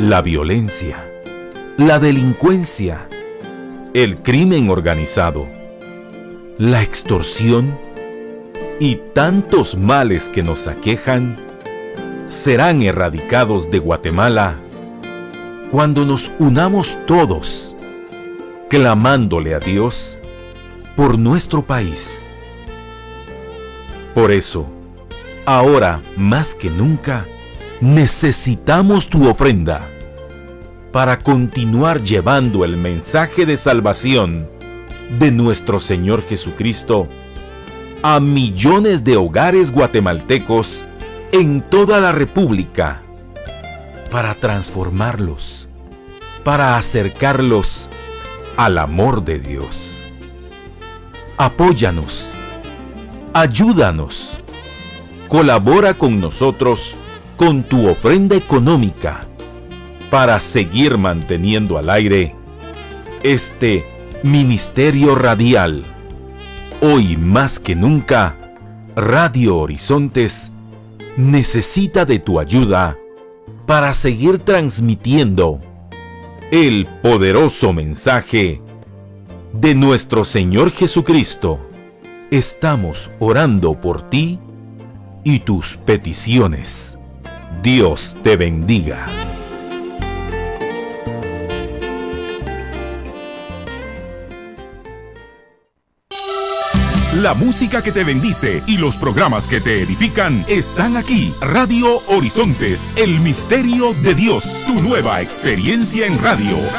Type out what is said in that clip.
la violencia, la delincuencia, el crimen organizado, la extorsión y tantos males que nos aquejan serán erradicados de Guatemala cuando nos unamos todos, clamándole a Dios por nuestro país. Por eso, ahora más que nunca, necesitamos tu ofrenda para continuar llevando el mensaje de salvación de nuestro Señor Jesucristo a millones de hogares guatemaltecos en toda la República, para transformarlos, para acercarlos al amor de Dios. Apóyanos, ayúdanos, colabora con nosotros con tu ofrenda económica para seguir manteniendo al aire este ministerio radial. Hoy más que nunca, Radio Horizontes necesita de tu ayuda para seguir transmitiendo el poderoso mensaje de nuestro Señor Jesucristo. Estamos orando por ti y tus peticiones. Dios te bendiga. La música que te bendice y los programas que te edifican están aquí. Radio Horizontes, el misterio de Dios, tu nueva experiencia en radio.